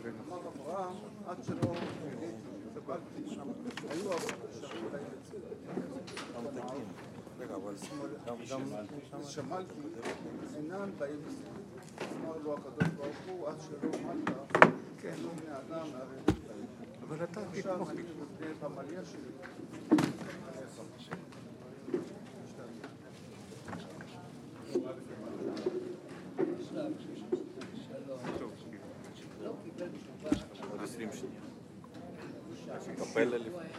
אמר אברהם, עד שלא התאבלתי שם, היו שרים שמלתי, אינן באים אמר לו הקדוש ברוך הוא, עד שלא מלת, כן, לא בני אדם, אבל אתה תתמוך לי. במליה שלי. עוד 20 שניה. קפל